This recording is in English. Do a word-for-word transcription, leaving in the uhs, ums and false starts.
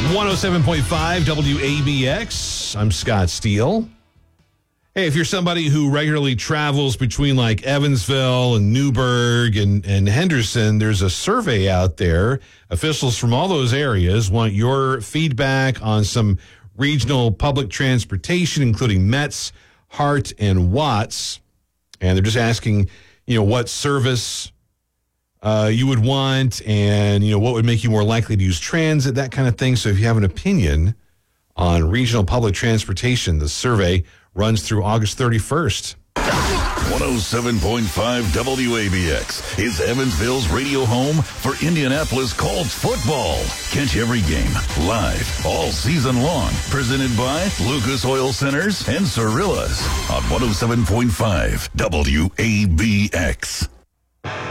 one oh seven point five W A B X. I'm Scott Steele. Hey, if you're somebody who regularly travels between like Evansville and Newburgh and, and Henderson, there's a survey out there. Officials from all those areas want your feedback on some regional public transportation, including Metz, Hart, and Watts. And they're just asking, you know, what service uh, you would want and, you know, what would make you more likely to use transit, that kind of thing. So if you have an opinion on regional public transportation, the survey runs through August thirty-first. one oh seven point five W A B X is Evansville's radio home for Indianapolis Colts football. Catch every game live all season long. Presented by Lucas Oil Centers and Cirillas on one oh seven point five W A B X.